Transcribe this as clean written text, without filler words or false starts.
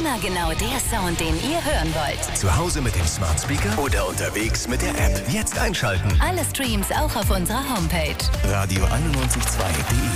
Immer genau der Sound, den ihr hören wollt. Zu Hause mit dem Smart Speaker oder unterwegs mit der App. Jetzt einschalten. Alle Streams auch auf unserer Homepage. Radio 91.2.de